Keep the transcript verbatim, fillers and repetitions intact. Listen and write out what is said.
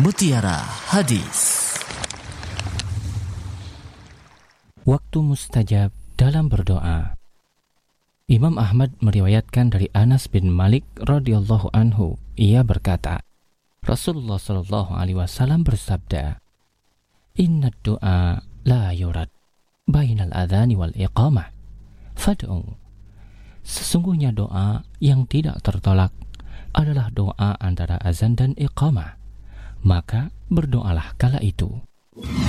Mutiara Hadis. Waktu mustajab dalam berdoa. Imam Ahmad meriwayatkan dari Anas bin Malik radhiyallahu anhu, ia berkata, Rasulullah sallallahu alaihi wasallam bersabda, "Inna du'a la yurad bainal adhani wal iqamah, fad'u." Sesungguhnya doa yang tidak tertolak adalah doa antara azan dan iqamah, maka berdoalah kala itu.